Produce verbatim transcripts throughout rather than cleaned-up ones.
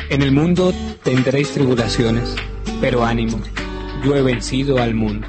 En el mundo tendréis tribulaciones, pero ánimo, yo he vencido al mundo.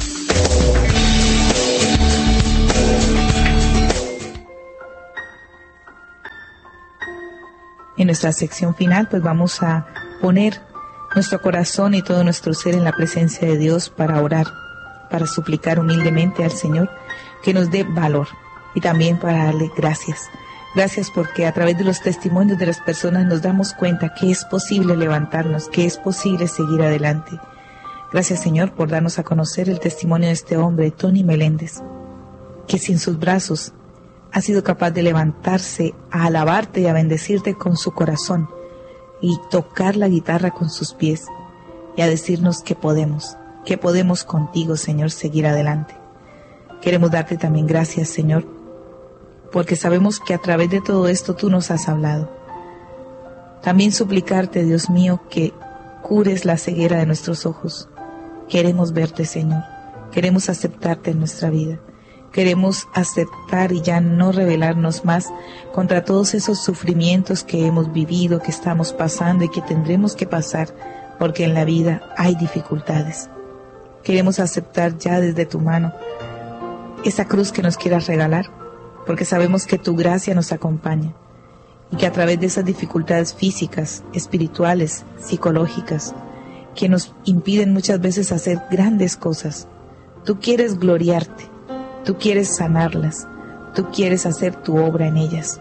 En nuestra sección final, pues vamos a poner nuestro corazón y todo nuestro ser en la presencia de Dios para orar, para suplicar humildemente al Señor que nos dé valor y también para darle gracias. Gracias porque a través de los testimonios de las personas nos damos cuenta que es posible levantarnos, que es posible seguir adelante. Gracias, Señor, por darnos a conocer el testimonio de este hombre, Tony Meléndez, que sin sus brazos ha sido capaz de levantarse a alabarte y a bendecirte con su corazón y tocar la guitarra con sus pies y a decirnos que podemos, que podemos contigo, Señor, seguir adelante. Queremos darte también gracias, Señor, porque sabemos que a través de todo esto tú nos has hablado. También suplicarte, Dios mío, que cures la ceguera de nuestros ojos. Queremos verte, Señor, queremos aceptarte en nuestra vida. Queremos aceptar y ya no rebelarnos más contra todos esos sufrimientos que hemos vivido, que estamos pasando y que tendremos que pasar, porque en la vida hay dificultades. Queremos aceptar ya desde tu mano esa cruz que nos quieras regalar, porque sabemos que tu gracia nos acompaña y que a través de esas dificultades físicas, espirituales, psicológicas, que nos impiden muchas veces hacer grandes cosas, tú quieres gloriarte. Tú quieres sanarlas, tú quieres hacer tu obra en ellas.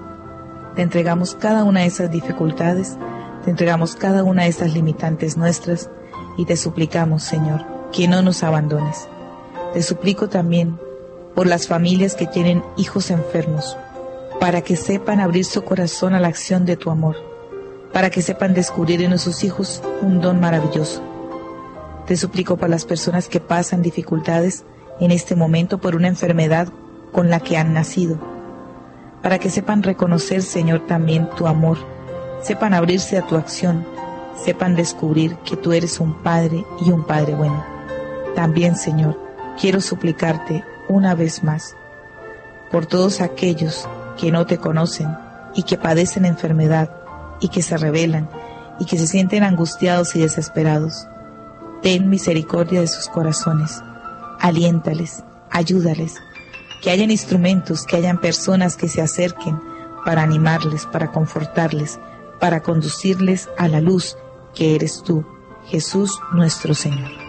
Te entregamos cada una de esas dificultades, te entregamos cada una de esas limitantes nuestras y te suplicamos, Señor, que no nos abandones. Te suplico también por las familias que tienen hijos enfermos, para que sepan abrir su corazón a la acción de tu amor, para que sepan descubrir en sus hijos un don maravilloso. Te suplico por las personas que pasan dificultades en este momento por una enfermedad con la que han nacido, para que sepan reconocer, Señor, también tu amor, sepan abrirse a tu acción, sepan descubrir que tú eres un Padre y un Padre bueno. También, Señor, quiero suplicarte una vez más por todos aquellos que no te conocen y que padecen enfermedad y que se rebelan y que se sienten angustiados y desesperados. Ten misericordia de sus corazones. Aliéntales, ayúdales, que hayan instrumentos, que hayan personas que se acerquen para animarles, para confortarles, para conducirles a la luz que eres tú, Jesús nuestro Señor.